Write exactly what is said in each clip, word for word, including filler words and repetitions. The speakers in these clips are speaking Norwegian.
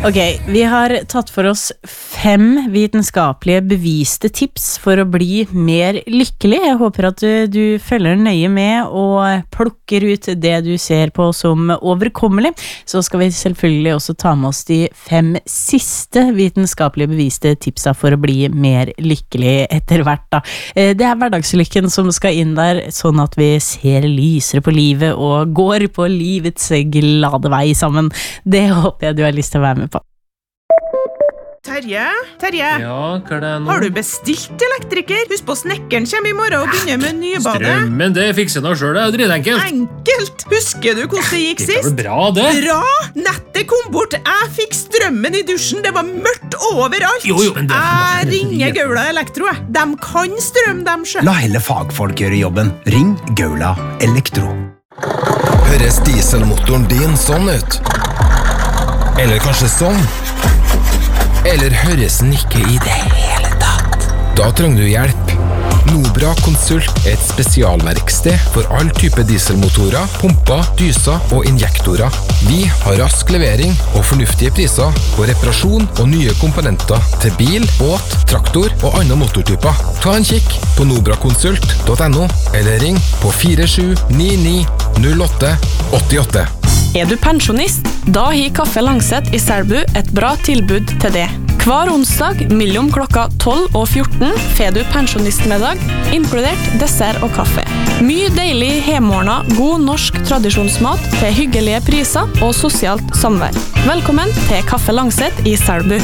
Ok, vi har tatt for oss fem vitenskapelige beviste tips for å bli mer lykkelig. Jeg håper at du, du følger nøye med og plukker ut det du ser på som overkommelig. Så skal vi selvfølgelig også ta med oss de fem siste vitenskapelige beviste tipsa for å bli mer lykkelig etter hvert da. Det er hverdagslykken som skal inn der, sånn at vi ser lysere på livet og går på livets glade vei sammen. Det håper jeg du har lyst til å være med på. Terje, Terje, Ja, hva er det nå? har du bestilt elektriker? Husk på snekkeren kommer i morgen og begynner med nybadet. Strømmen, det fikser nå selv, det er jo dritenkelt. Enkelt! Husker du hvordan det gikk Det er vel sist? bra, det. Bra! Nettet kom bort, jeg fikk strømmen i dusjen, det var mørkt overalt. Jo, jo, men det- Jeg ringer Gaula Elektro, jeg. De kan strøm dem selv. La heller fagfolk gjøre jobben. Ring Gaula Elektro. Høres dieselmotoren din sånn ut? Eller kanskje sånn? Eller høres den ikke i det hele tatt? Da trenger du hjelp. Nobra Consult er et spesialverksted for all type dieselmotorer, pumper, dyser og injektorer. Vi har rask levering og fornuftige priser på reparasjon og nye komponenter til bil, båt, traktor og andre motortyper. Ta en kikk på nobra consult punktum no eller ring på fire sju ni ni null åtte åtte åtte. Er du pensjonist? Da har Kaffe Langset i Selbu et bra tilbud til det. Hver onsdag mellom klokka tolv og fjorten får du pensjonistmiddag, inkludert dessert og kaffe. Mye deilig hjemmeordna, god norsk tradisjonsmat til hyggelige priser og sosialt samvær. Velkommen til Kaffe Langset i Selbu.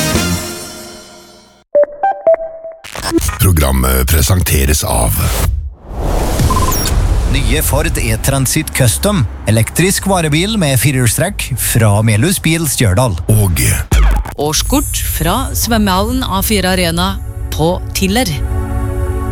Programmet presenteres av Nye Ford E-Transit Custom. Elektrisk varebil med firehjulstrekk fra Melhus Bil Stjørdal. og Årskort fra svømmehallen A fire Arena på Tiller.